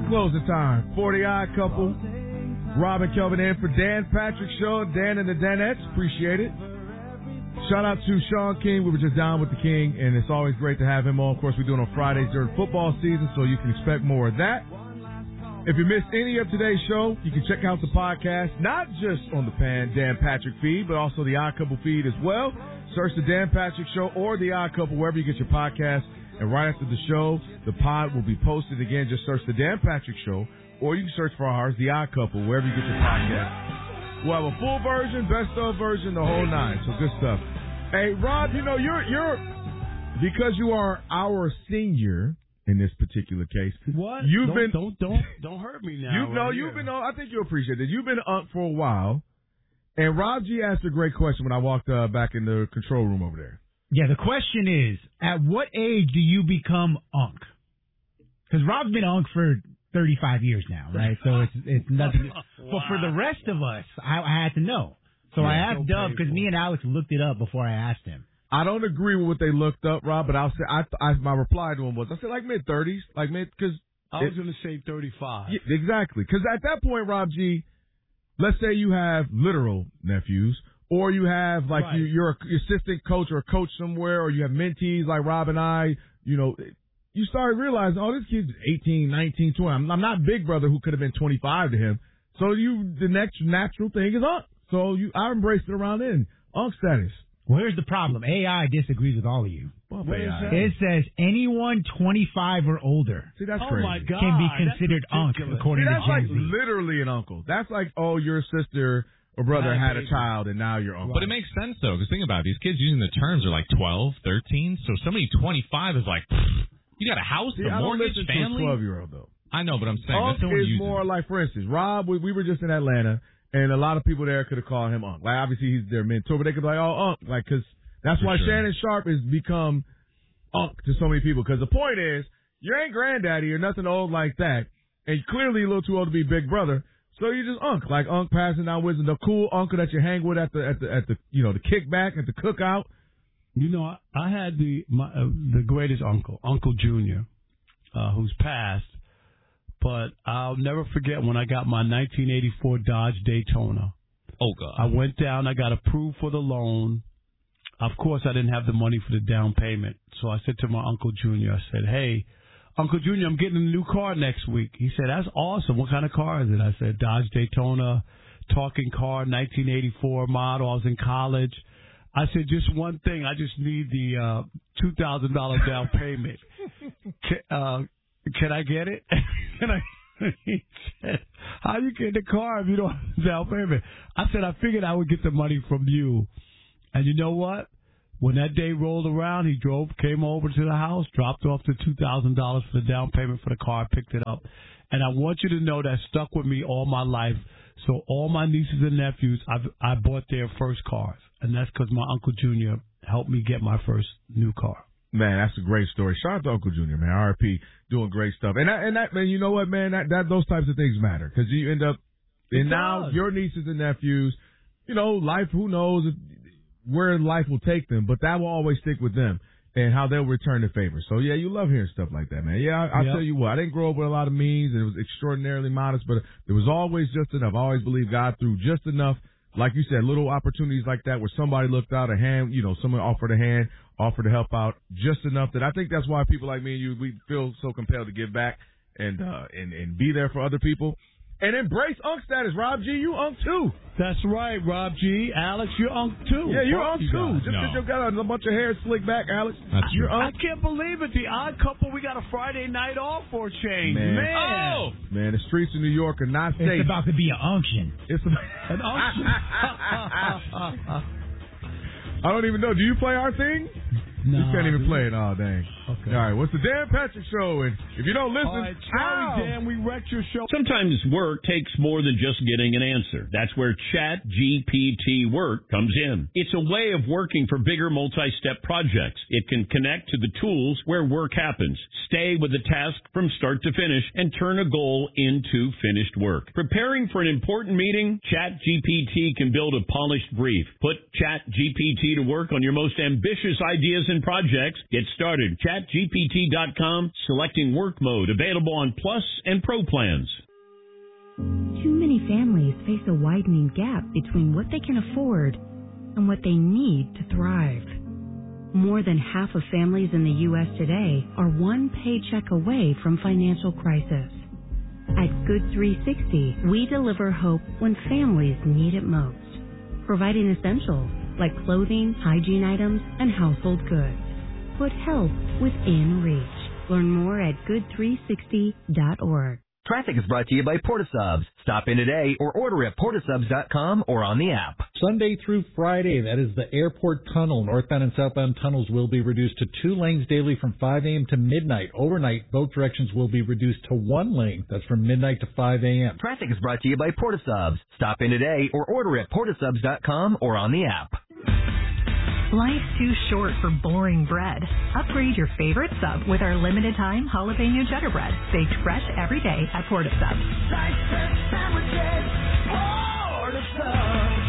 closing time for the Odd Couple. Rob and Kelvin in for Dan Patrick Show. Dan and the Danettes. Appreciate it. Shout out to Sean King. We were just down with the King, and it's always great to have him on. Of course, we're doing it on Fridays during football season, so you can expect more of that. If you missed any of today's show, you can check out the podcast, not just on the Dan Patrick feed, but also the Odd Couple feed as well. Search the Dan Patrick Show or the Odd Couple wherever you get your podcast. And right after the show, the pod will be posted again. Just search the Dan Patrick Show, or you can search for ours, the Odd Couple, wherever you get your podcast. We'll have a full version, best of version, the whole nine. So good stuff. Hey, Rob, you know, you're because you are our senior in this particular case. What? Don't hurt me now. You've been on. I think you'll appreciate it. You've been up for a while, and Rob G asked a great question when I walked back in the control room over there. Yeah, the question is, at what age do you become Unc? Because Rob's been Unc for 35 years now, right? So it's nothing. Wow. But for the rest of us, I had to know. So I asked Dub because me and Alex looked it up before I asked him. I don't agree with what they looked up, Rob, but I'll say my reply to him was, I said like mid-30s, because I was going to say 35. Yeah, exactly, because at that point, Rob G, let's say you have literal nephews, or you have like you're an assistant coach or a coach somewhere, or you have mentees like Rob and I. You know, you start realizing, oh, this kid's 18, 19, 20. I'm not Big Brother who could have been 25 to him. So the next natural thing is Unc. So I embraced it around then. Unc status. Well, here's the problem. AI disagrees with all of you. Well, it says anyone 25 or older See, that's crazy. My God, can be considered Unc, according that's to Gen like Z. Literally an uncle. That's like, oh, your sister or brother had a child and now you're uncle. But it makes sense, though, because think about it. These kids using the terms are like 12, 13. So somebody 25 is like, you got a house, a mortgage, family? I don't listen to a 12-year-old, though. I know, but I'm saying Unc is more like, for instance, Rob, we were just in Atlanta, and a lot of people there could have called him Unc. Like, obviously, he's their mentor, but they could be like, oh, Unc. Like, because that's why Shannon Sharp has become Unc to so many people. Because the point is, you ain't granddaddy or nothing old like that, and you're clearly a little too old to be Big Brother. So you just Unc, like Unc passing down wisdom, the cool uncle that you hang with at the the kickback at the cookout. You know, I had the greatest uncle, Uncle Junior, who's passed, but I'll never forget when I got my 1984 Dodge Daytona. Oh God! I went down, I got approved for the loan. Of course, I didn't have the money for the down payment, so I said to my Uncle Junior, I said, "Hey, Uncle Junior, I'm getting a new car next week." He said, "That's awesome. What kind of car is it?" I said, "Dodge Daytona, talking car, 1984 model. I was in college." I said, "Just one thing. I just need the $2,000 down payment. Can I get it?" He said, "How you get the car if you don't have down payment?" I said, "I figured I would get the money from you." And you know what? When that day rolled around, he came over to the house, dropped off the $2,000 for the down payment for the car, picked it up. And I want you to know that stuck with me all my life. So all my nieces and nephews, I bought their first cars. And that's because my Uncle Junior helped me get my first new car. Man, that's a great story. Shout out to Uncle Junior, man. RIP, doing great stuff. And that man, you know what, man? That those types of things matter because you end up, and now your nieces and nephews, you know, life. Who knows where life will take them, but that will always stick with them and how they'll return the favor. So yeah, you love hearing stuff like that, man. Yeah, I'll tell you what. I didn't grow up with a lot of means, and it was extraordinarily modest, but there was always just enough. I always believed God threw just enough. Like you said, little opportunities like that where somebody looked out a hand, you know, someone offered a hand, offered to help out just enough that I think that's why people like me and you, we feel so compelled to give back and be there for other people. And embrace Unc status. Rob G, you Unc too. That's right, Rob G. Alex, you're Unc too. Yeah, you're Unc too. Just because you got a bunch of hair slicked back, Alex. You're Unc. I can't believe it. The Odd Couple, we got a Friday night off for a change. Man, the streets of New York are not safe. It's about to be an unction. It's an unction. I don't even know. Do you play our thing? No, you can't even play it. Oh, dang. Okay. All right, what's the Dan Patrick Show? And if you don't listen, all right, sorry, Dan, we wrecked your show. Sometimes work takes more than just getting an answer. That's where ChatGPT Work comes in. It's a way of working for bigger multi-step projects. It can connect to the tools where work happens, stay with the task from start to finish, and turn a goal into finished work. Preparing for an important meeting? ChatGPT can build a polished brief. Put ChatGPT to work on your most ambitious ideas and projects. Get started. ChatGPT.com, selecting work mode, available on Plus and Pro plans. Too many families face a widening gap between what they can afford and what they need to thrive. More than half of families in the U.S. today are one paycheck away from financial crisis. At Good 360, we deliver hope when families need it most, providing essentials like clothing, hygiene items, and household goods. Put help within reach. Learn more at good360.org. Traffic is brought to you by Portasubs. Stop in today or order at portasubs.com or on the app. Sunday through Friday, that is the airport tunnel. Northbound and southbound tunnels will be reduced to 2 lanes daily from 5 a.m. to midnight. Overnight, both directions will be reduced to 1 lane. That's from midnight to 5 a.m. Traffic is brought to you by Portasubs. Stop in today or order at portasubs.com or on the app. Life's too short for boring bread. Upgrade your favorite sub with our limited time jalapeno cheddar bread, baked fresh every day at Portasub. Nice fresh sandwiches, Portasub.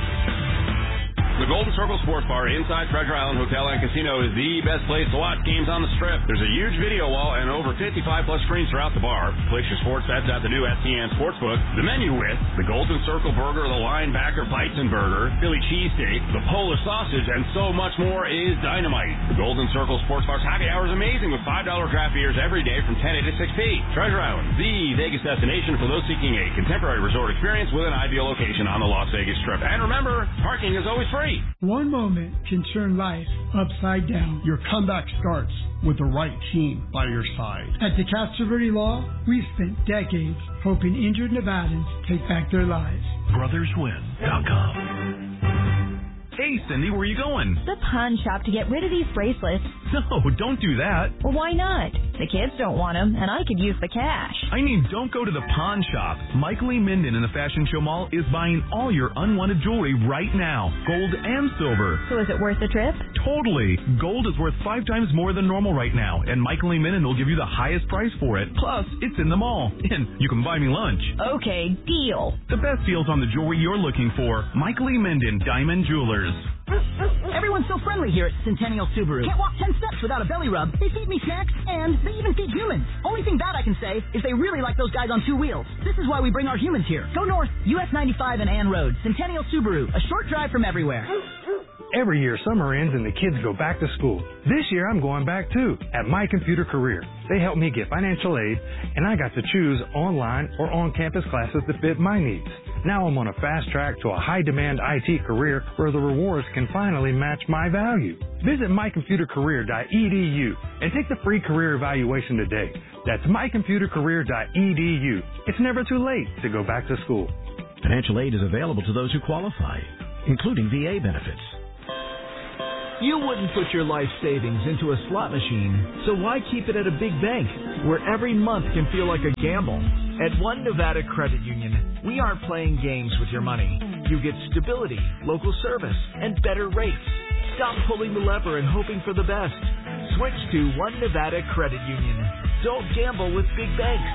The Golden Circle Sports Bar inside Treasure Island Hotel and Casino is the best place to watch games on the Strip. There's a huge video wall and over 55-plus screens throughout the bar. Place your sports bets at the new STN Sportsbook. The menu with the Golden Circle Burger, the Linebacker Bison Burger, Philly Cheesesteak, the Polish Sausage, and so much more is dynamite. The Golden Circle Sports Bar's happy hour is amazing with $5 draft beers every day from 10 to 6p. Treasure Island, the Vegas destination for those seeking a contemporary resort experience with an ideal location on the Las Vegas Strip. And remember, parking is always free. One moment can turn life upside down. Your comeback starts with the right team by your side. At the Castroverde Law, we've spent decades helping injured Nevadans take back their lives. BrothersWin.com. Hey, Cindy, where are you going? The pawn shop to get rid of these bracelets. No, don't do that. Well, why not? The kids don't want them, and I could use the cash. I mean, don't go to the pawn shop. Michael E. Minden in the Fashion Show Mall is buying all your unwanted jewelry right now, gold and silver. So is it worth the trip? Totally. Gold is worth 5 times more than normal right now, and Michael E. Minden will give you the highest price for it. Plus, it's in the mall, and you can buy me lunch. Okay, deal. The best deals on the jewelry you're looking for. Michael E. Minden, Diamond Jewelers. Everyone's so friendly here at Centennial Subaru. Can't walk 10 steps without a belly rub. They feed me snacks, and they even feed humans. Only thing bad I can say is they really like those guys on 2 wheels. This is why we bring our humans here. Go north, US 95 and Ann Road. Centennial Subaru, a short drive from everywhere. Every year, summer ends and the kids go back to school. This year, I'm going back too, at My Computer Career. They helped me get financial aid, and I got to choose online or on-campus classes that fit my needs. Now I'm on a fast track to a high-demand IT career where the rewards can finally match my value. Visit mycomputercareer.edu and take the free career evaluation today. That's mycomputercareer.edu. It's never too late to go back to school. Financial aid is available to those who qualify, including VA benefits. You wouldn't put your life savings into a slot machine, so why keep it at a big bank where every month can feel like a gamble? At One Nevada Credit Union, we aren't playing games with your money. You get stability, local service, and better rates. Stop pulling the lever and hoping for the best. Switch to One Nevada Credit Union. Don't gamble with big banks.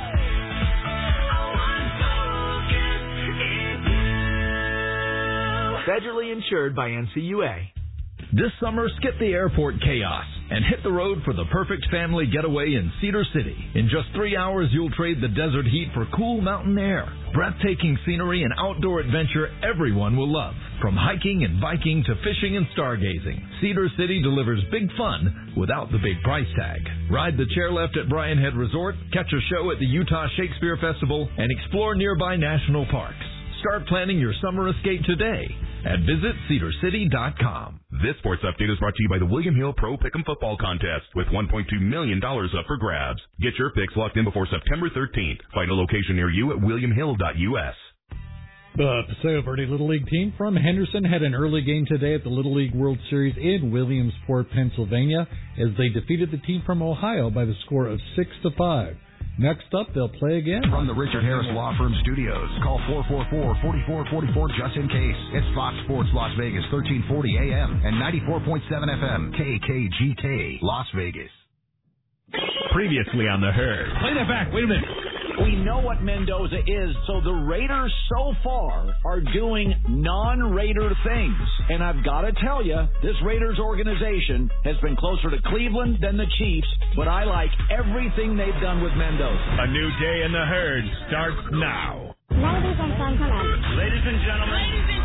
Federally insured by NCUA. This summer, skip the airport chaos and hit the road for the perfect family getaway in Cedar City. In just 3 hours, you'll trade the desert heat for cool mountain air, breathtaking scenery, and outdoor adventure everyone will love. From hiking and biking to fishing and stargazing, Cedar City delivers big fun without the big price tag. Ride the chairlift at Bryan Head Resort, catch a show at the Utah Shakespeare Festival, and explore nearby national parks. Start planning your summer escape today at visitcedarcity.com. This sports update is brought to you by the William Hill Pro Pick'em Football Contest with $1.2 million up for grabs. Get your picks locked in before September 13th. Find a location near you at williamhill.us. The Paseo Verde Little League team from Henderson had an early game today at the Little League World Series in Williamsport, Pennsylvania, as they defeated the team from Ohio by the score of 6-5. Next up, they'll play again. From the Richard Harris Law Firm studios, call 444-4444 just in case. It's Fox Sports Las Vegas, 1340 AM and 94.7 FM, KKGK, Las Vegas. Previously on The Herd. Play that back. Wait a minute. We know what Mendoza is, so the Raiders so far are doing non-Raider things. And I've got to tell you, this Raiders organization has been closer to Cleveland than the Chiefs, but I like everything they've done with Mendoza. A new day in the herd starts now. Ladies and gentlemen. Ladies and gentlemen.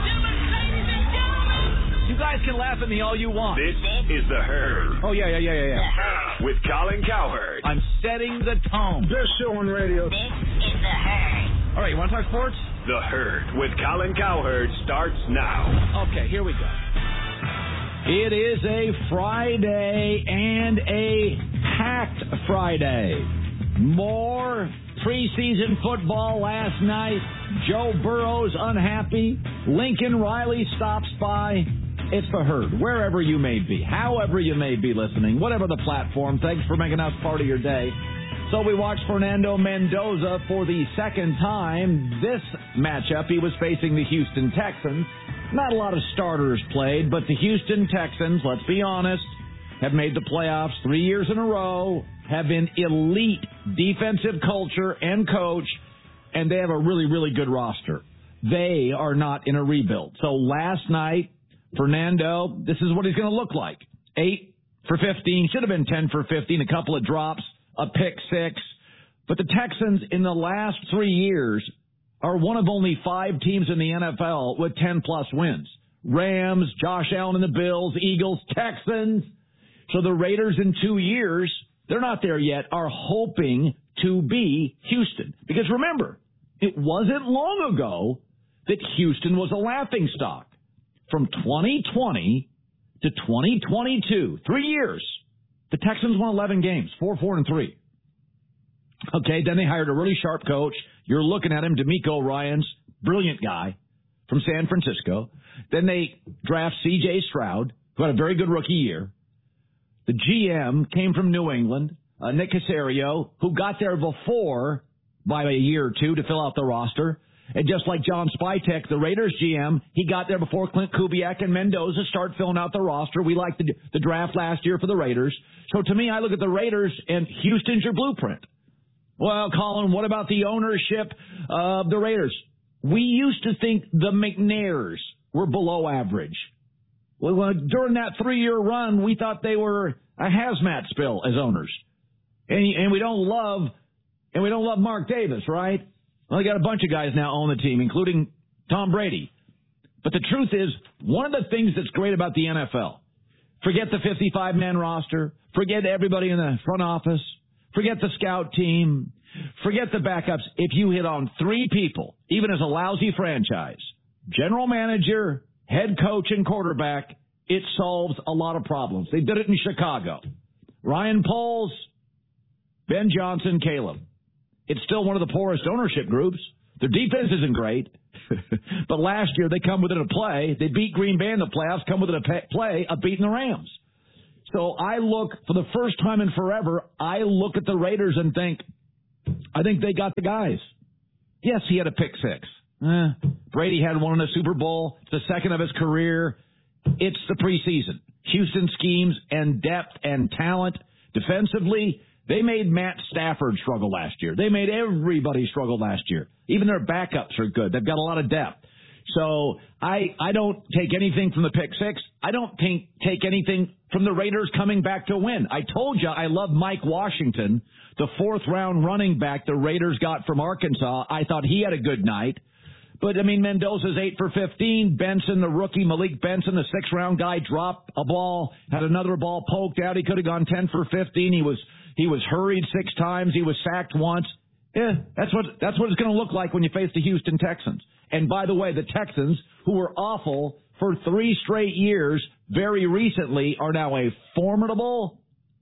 You guys can laugh at me all you want. This is The Herd. Oh, yeah. With Colin Cowherd. I'm setting the tone. Best show on radio. This is The Herd. All right, you want to talk sports? The Herd with Colin Cowherd starts now. Okay, here we go. It is a Friday and a packed Friday. More preseason football last night. Joe Burrow's unhappy. Lincoln Riley stops by. It's The Herd, wherever you may be, however you may be listening, whatever the platform. Thanks for making us part of your day. So we watched Fernando Mendoza for the second time. This matchup, he was facing the Houston Texans. Not a lot of starters played, but the Houston Texans, let's be honest, have made the playoffs 3 years in a row, have an elite defensive culture and coach, and they have a really, really good roster. They are not in a rebuild. So last night, Fernando, this is what he's going to look like. 8 for 15, should have been 10 for 15, a couple of drops, a pick six. But the Texans in the last 3 years are one of only 5 teams in the NFL with 10-plus wins. Rams, Josh Allen and the Bills, Eagles, Texans. So the Raiders in 2 years, they're not there yet, are hoping to be Houston. Because remember, it wasn't long ago that Houston was a laughingstock. From 2020 to 2022, 3 years, the Texans won 11 games, 4-4-3. Okay, then they hired a really sharp coach. You're looking at him, D'Amico Ryans, brilliant guy from San Francisco. Then they draft C.J. Stroud, who had a very good rookie year. The GM came from New England, Nick Caserio, who got there before by a year or two to fill out the roster. And just like John Spytek, the Raiders GM, he got there before Clint Kubiak and Mendoza start filling out the roster. We liked the draft last year for the Raiders. So to me, I look at the Raiders, and Houston's your blueprint. Well, Colin, what about the ownership of the Raiders? We used to think the McNairs were below average. Well, during that 3-year run, we thought they were a hazmat spill as owners. And we don't love Mark Davis, right? Well, they got a bunch of guys now own the team, including Tom Brady. But the truth is, one of the things that's great about the NFL, forget the 55-man roster, forget everybody in the front office, forget the scout team, forget the backups. If you hit on 3 people, even as a lousy franchise, general manager, head coach, and quarterback, it solves a lot of problems. They did it in Chicago. Ryan Poles, Ben Johnson, Caleb. It's still one of the poorest ownership groups. Their defense isn't great. But last year, they come within a play. They beat Green Bay in the playoffs, come within a play of beating the Rams. So I look, for the first time in forever, I look at the Raiders and think, I think they got the guys. Yes, he had a pick six. Brady had one in the Super Bowl. It's the second of his career. It's the preseason. Houston schemes and depth and talent. Defensively, they made Matt Stafford struggle last year. They made everybody struggle last year. Even their backups are good. They've got a lot of depth. So I don't take anything from the pick six. I don't take anything from the Raiders coming back to win. I told you I love Mike Washington, the 4th-round running back the Raiders got from Arkansas. I thought he had a good night. But, I mean, Mendoza's 8 for 15. Benson, the rookie, Malik Benson, the 6th-round guy, dropped a ball, had another ball poked out. He could have gone 10 for 15. He was hurried 6 times. He was sacked once. That's what it's going to look like when you face the Houston Texans. And by the way, the Texans, who were awful for 3 straight years, very recently are now a formidable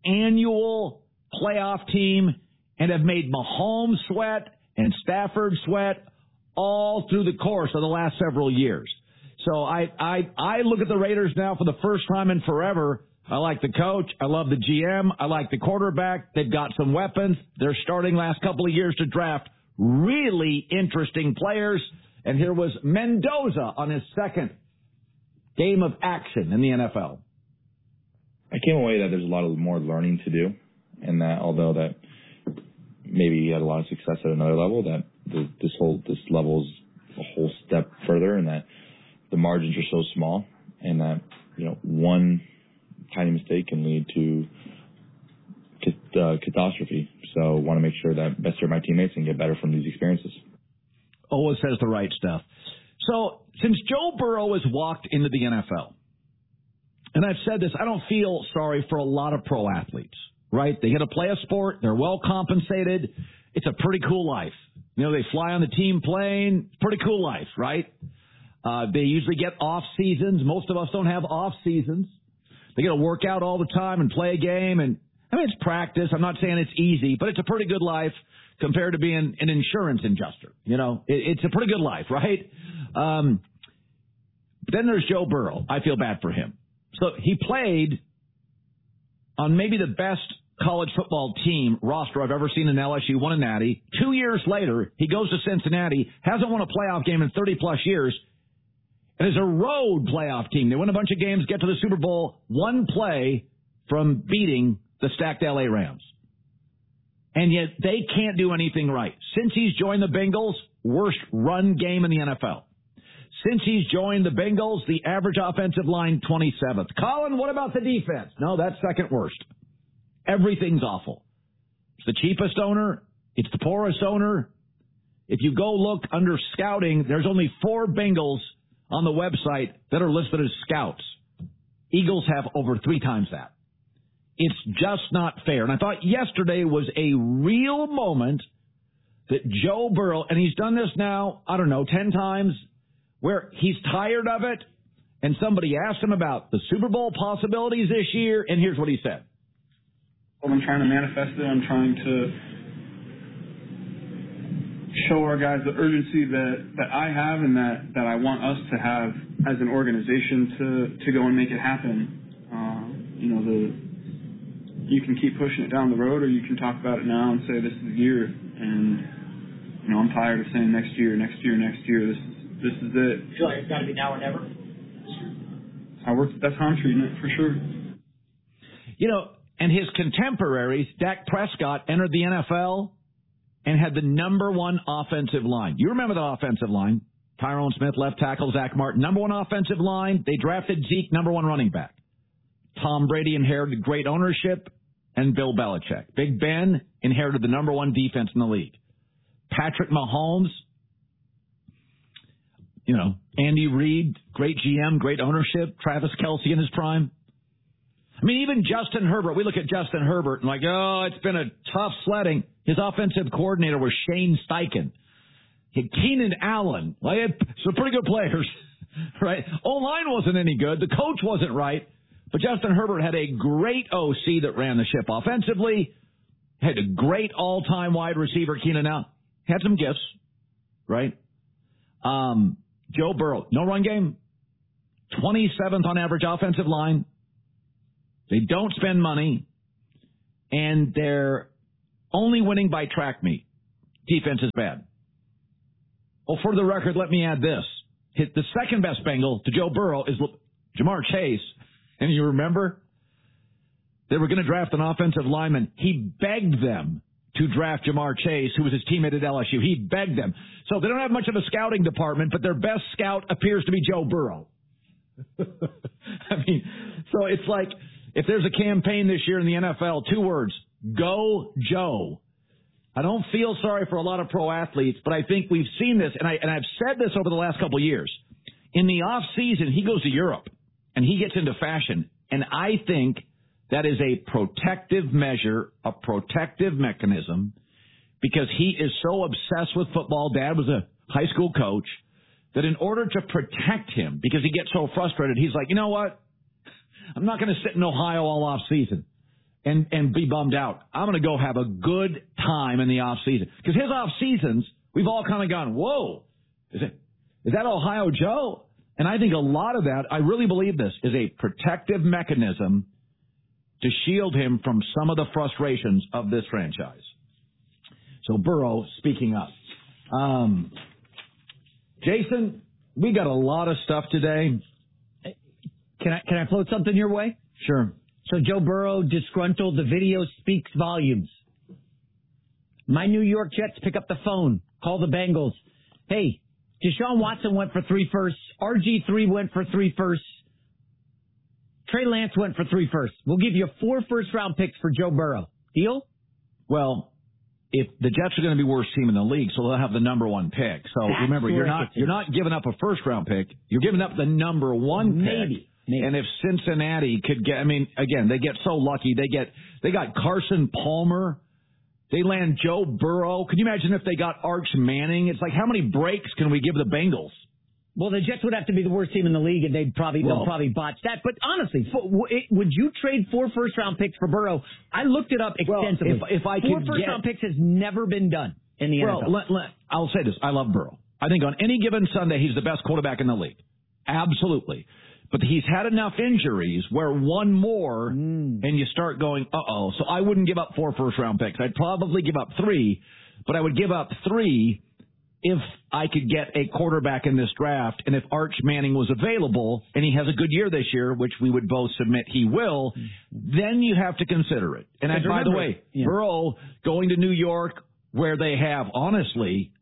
annual playoff team and have made Mahomes sweat and Stafford sweat all through the course of the last several years. So I look at the Raiders now for the first time in forever. I like the coach. I love the GM. I like the quarterback. They've got some weapons. They're starting last couple of years to draft really interesting players. And here was Mendoza on his second game of action in the NFL. I came away that there's a lot more learning to do, and that although that maybe he had a lot of success at another level, that this level is a whole step further, and that the margins are so small, and that one tiny mistake can lead to catastrophe. So I want to make sure that best serve my teammates and get better from these experiences. Always says the right stuff. So since Joe Burrow has walked into the NFL, and I've said this, I don't feel sorry for a lot of pro athletes, right? They get to play a sport. They're well compensated. It's a pretty cool life. They fly on the team plane. Pretty cool life, right? They usually get off seasons. Most of us don't have off seasons. They get to work out all the time and play a game. And I mean, it's practice. I'm not saying it's easy, but it's a pretty good life compared to being an insurance adjuster. It's a pretty good life, right? But then there's Joe Burrow. I feel bad for him. So he played on maybe the best college football team roster I've ever seen in LSU, won a natty. 2 years later, he goes to Cincinnati, hasn't won a playoff game in 30-plus years, and is a road playoff team. They win a bunch of games, get to the Super Bowl, one play from beating the stacked L.A. Rams. And yet they can't do anything right. Since he's joined the Bengals, worst run game in the NFL. Since he's joined the Bengals, the average offensive line, 27th. Colin, what about the defense? No, that's second worst. Everything's awful. It's the cheapest owner. It's the poorest owner. If you go look under scouting, there's only 4 Bengals on the website that are listed as scouts. Eagles have over 3 times that. It's just not fair. And I thought yesterday was a real moment that Joe Burrow, and he's done this now, 10 times, where he's tired of it, and somebody asked him about the Super Bowl possibilities this year, and here's what he said. I'm trying to manifest it. I'm trying to show our guys the urgency that I have and that I want us to have as an organization to go and make it happen. You can keep pushing it down the road, or you can talk about it now and say this is the year. And I'm tired of saying next year. This is it. I feel like it's got to be now or never. That's how I'm treating it, for sure. And his contemporaries, Dak Prescott, entered the NFL and had the number 1 offensive line. You remember the offensive line. Tyrone Smith, left tackle, Zach Martin, number 1 offensive line. They drafted Zeke, number 1 running back. Tom Brady inherited great ownership, and Bill Belichick. Big Ben inherited the number 1 defense in the league. Patrick Mahomes, Andy Reid, great GM, great ownership. Travis Kelce in his prime. I mean, even Justin Herbert, we look at Justin Herbert and it's been a tough sledding. His offensive coordinator was Shane Steichen. He had Keenan Allen. Some pretty good players, right? O-line wasn't any good. The coach wasn't right. But Justin Herbert had a great OC that ran the ship offensively. Had a great all-time wide receiver, Keenan Allen. Had some gifts, right? Joe Burrow, no run game. 27th on average offensive line. They don't spend money. And they're only winning by track meet. Defense is bad. Oh, for the record, let me add this. The second best Bengal to Joe Burrow is Jamar Chase. And you remember? They were going to draft an offensive lineman. He begged them to draft Jamar Chase, who was his teammate at LSU. He begged them. So they don't have much of a scouting department, but their best scout appears to be Joe Burrow. I mean, so it's like, if there's a campaign this year in the NFL, 2 words, go Joe. I don't feel sorry for a lot of pro athletes, but I think we've seen this, and I've said this over the last couple of years. In the off season, he goes to Europe, and he gets into fashion, and I think that is a protective measure, a protective mechanism, because he is so obsessed with football. Dad was a high school coach, that in order to protect him, because he gets so frustrated, he's like, you know what? I'm not going to sit in Ohio all off season and be bummed out. I'm going to go have a good time in the off season. Because his off seasons, we've all kind of gone, whoa, is that Ohio Joe? And I think a lot of that, I really believe this, is a protective mechanism to shield him from some of the frustrations of this franchise. So Burrow, speaking up. Jason, we got a lot of stuff today. Can I float something your way? Sure. So Joe Burrow disgruntled. The video speaks volumes. My New York Jets pick up the phone, call the Bengals. Hey, Deshaun Watson went for 3 firsts. RG3 went for 3 firsts. Trey Lance went for 3 firsts. We'll give you 4 first-round picks for Joe Burrow. Deal? Well, if the Jets are going to be worst team in the league, so they'll have the number 1 pick. So remember, you're not giving up a first-round pick. You're giving up the number 1 pick. Maybe. And if Cincinnati could get, I mean, again, they get so lucky. They got Carson Palmer. They land Joe Burrow. Can you imagine if they got Arch Manning? It's like, how many breaks can we give the Bengals? Well, the Jets would have to be the worst team in the league, and they'll probably botch that. But honestly, would you trade 4 first-round picks for Burrow? I looked it up extensively. Well, if I 4 first-round picks has never been done in the NFL. I'll say this. I love Burrow. I think on any given Sunday, he's the best quarterback in the league. Absolutely. But he's had enough injuries where one more and you start going, uh-oh. So I wouldn't give up 4 first-round picks. I'd probably give up 3, but I would give up 3 if I could get a quarterback in this draft, and if Arch Manning was available, and he has a good year this year, which we would both submit he will, then you have to consider it. And by the way, Burrow going to New York, where they have, honestly,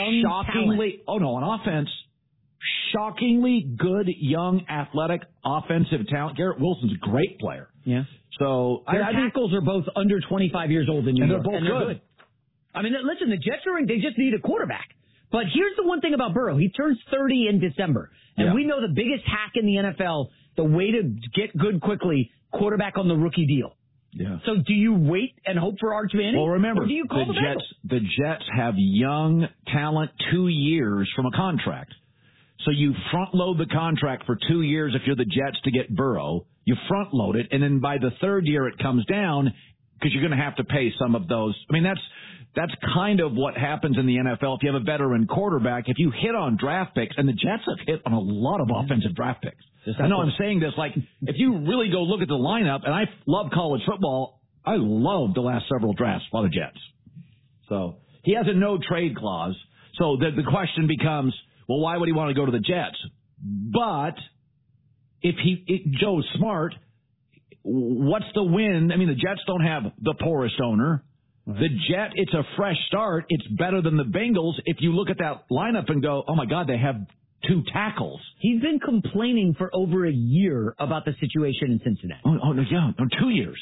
on offense, shockingly good, young, athletic, offensive talent. Garrett Wilson's a great player. Yeah. So their tackles are both under 25 years old in New York. And they're both good. I mean, listen, the Jets they just need a quarterback. But here's the one thing about Burrow. He turns 30 in December. And we know the biggest hack in the NFL, the way to get good quickly, quarterback on the rookie deal. Yeah. So do you wait and hope for Arch Manning? Well, remember, or do you call the Jets have young talent 2 years from a contract. So you front load the contract for 2 years if you're the Jets to get Burrow. You front load it, and then by the 3rd year it comes down because you're going to have to pay some of those. I mean, that's kind of what happens in the NFL if you have a veteran quarterback. If you hit on draft picks, and the Jets have hit on a lot of offensive draft picks. I know I'm saying this, like, if you really go look at the lineup, and I love college football, I love the last several drafts by the Jets. So he has a no-trade clause. So the question becomes, well, why would he want to go to the Jets? But if Joe's smart, what's the win? I mean, the Jets don't have the poorest owner. The Jet, it's a fresh start. It's better than the Bengals. If you look at that lineup and go, oh, my God, they have 2 tackles. He's been complaining for over a year about the situation in Cincinnati. Oh no, yeah, 2 years.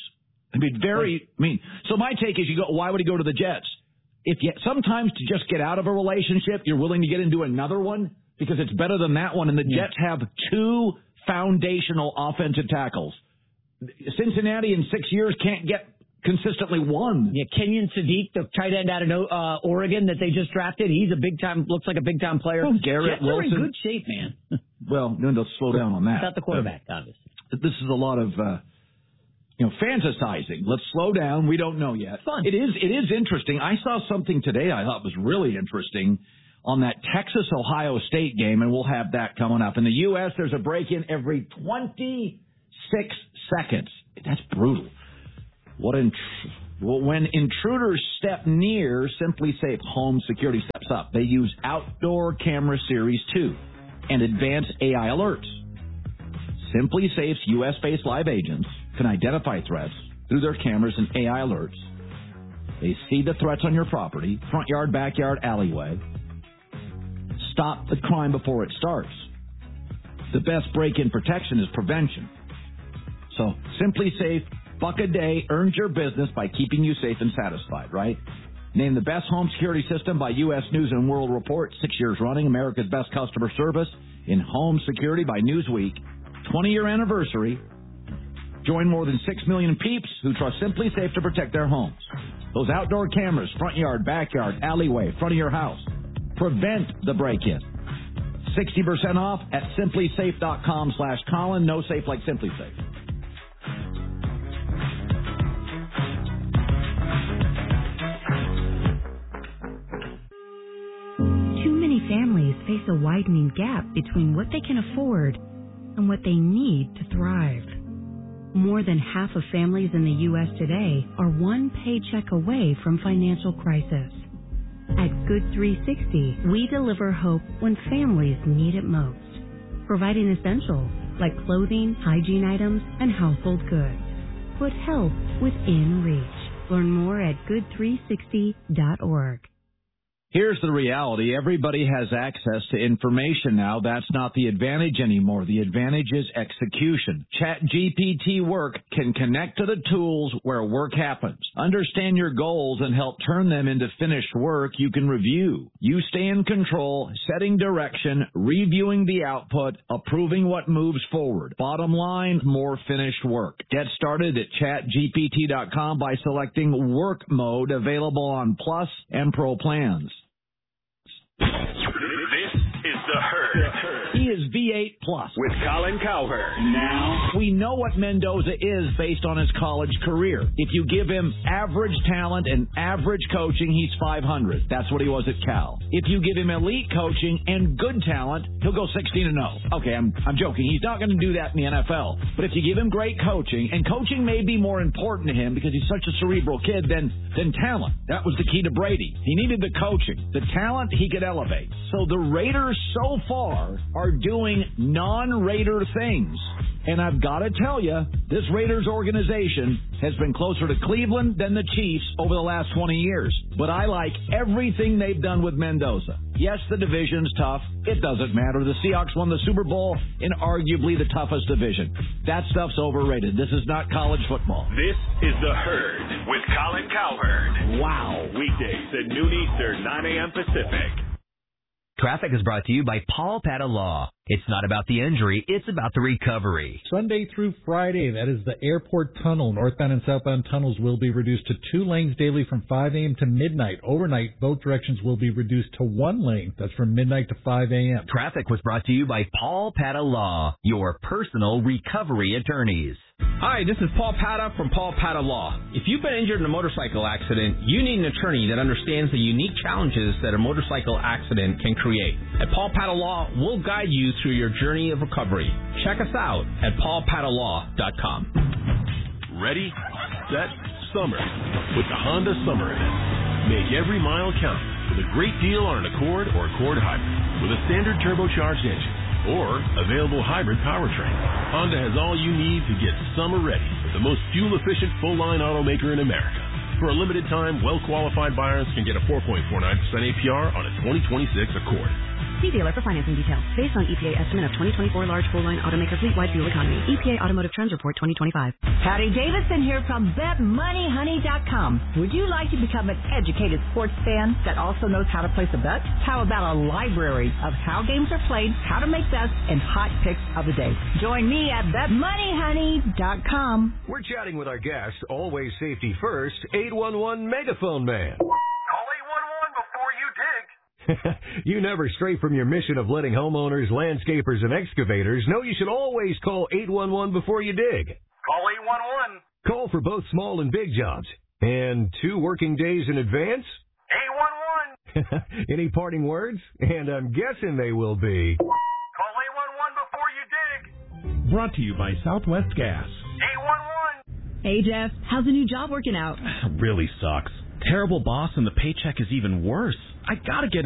So my take is, you go, why would he go to the Jets? Sometimes to just get out of a relationship, you're willing to get into another one because it's better than that one. And the Jets have 2 foundational offensive tackles. Cincinnati in 6 years can't get consistently 1. Yeah, Kenyon Sadiq, the tight end out of Oregon that they just drafted, he's looks like a big-time player. Oh, Garrett Wilson. Jets are in good shape, man. Well, no, they'll slow down on that. Without the quarterback, obviously. This is a lot of, fantasizing. Let's slow down. We don't know yet. Fun. It is interesting. I saw something today I thought was really interesting on that Texas-Ohio State game, and we'll have that coming up. In the U.S., there's a break-in every 26 seconds. That's brutal. When intruders step near, SimpliSafe Home Security steps up. They use Outdoor Camera Series 2 and advanced AI alerts. SimpliSafe's U.S.-based live agents can identify threats through their cameras and AI alerts. They see the threats on your property, front yard, backyard, alleyway. Stop the crime before it starts. The best break-in protection is prevention. So SimpliSafe, $1 a day, earns your business by keeping you safe and satisfied, right? Named the best home security system by U.S. News & World Report, 6 years running, America's best customer service in home security by Newsweek. 20-year anniversary. Join more than 6 million peeps who trust SimpliSafe to protect their homes. Those outdoor cameras, front yard, backyard, alleyway, front of your house. Prevent the break-in. 60% off at SimpliSafe.com/Colin. No safe like SimpliSafe. Families face a widening gap between what they can afford and what they need to thrive. More than half of families in the U.S. today are one paycheck away from financial crisis. At Good 360, we deliver hope when families need it most, providing essentials like clothing, hygiene items, and household goods. Put help within reach. Learn more at good360.org. Here's the reality. Everybody has access to information now. That's not the advantage anymore. The advantage is execution. ChatGPT Work can connect to the tools where work happens. Understand your goals and help turn them into finished work you can review. You stay in control, setting direction, reviewing the output, approving what moves forward. Bottom line, more finished work. Get started at chatgpt.com by selecting Work Mode, available on Plus and Pro plans. This is The Herd. He is V8 Plus. With Colin Cowherd. Now, we know what Mendoza is based on his college career. If you give him average talent and average coaching, he's 500. That's what he was at Cal. If you give him elite coaching and good talent, he'll go 16-0. Okay, I'm joking. He's not going to do that in the NFL. But if you give him great coaching, and coaching may be more important to him because he's such a cerebral kid than talent. That was the key to Brady. He needed the coaching. The talent he could elevate. So the Raiders so far are doing non-Raider things. And I've got to tell you, this Raiders organization has been closer to Cleveland than the Chiefs over the last 20 years. But I like everything they've done with Mendoza. Yes, the division's tough. It doesn't matter. The Seahawks won the Super Bowl in arguably the toughest division. That stuff's overrated. This is not college football. This is The Herd with Colin Cowherd. Wow. Weekdays at noon Eastern, 9 a.m. Pacific. Traffic is brought to you by Paul Patta Law. It's not about the injury, it's about the recovery. Sunday through Friday, that is the airport tunnel. Northbound and southbound tunnels will be reduced to 2 lanes daily from 5 a.m. to midnight. Overnight, both directions will be reduced to 1 lane. That's from midnight to 5 a.m. Traffic was brought to you by Paul Patta Law, your personal recovery attorneys. Hi, this is Paul Patta from Paul Patta Law. If you've been injured in a motorcycle accident, you need an attorney that understands the unique challenges that a motorcycle accident can create. At Paul Patta Law, we'll guide you through your journey of recovery. Check us out at paulpattalaw.com. Ready, set, summer with the Honda Summer Event. Make every mile count with a great deal on an Accord or Accord Hybrid with a standard turbocharged engine or available hybrid powertrain. Honda has all you need to get summer ready with the most fuel-efficient full-line automaker in America. For a limited time, well-qualified buyers can get a 4.49% APR on a 2026 Accord. See dealer for financing details. Based on EPA estimate of 2024 large full-line automaker fleet-wide fuel economy. EPA Automotive Trends Report 2025. Patty Davidson here from BetMoneyHoney.com. Would you like to become an educated sports fan that also knows how to place a bet? How about a library of how games are played, how to make bets, and hot picks of the day? Join me at BetMoneyHoney.com. We're chatting with our guest, always safety first, 811 Megaphone Man. You never stray from your mission of letting homeowners, landscapers, and excavators know you should always call 811 before you dig. Call 811. Call for both small and big jobs. And 2 working days in advance? 811. Any parting words? And I'm guessing they will be... Call 811 before you dig. Brought to you by Southwest Gas. 811. Hey, Jeff. How's the new job working out? Really sucks. Terrible boss and the paycheck is even worse. I gotta get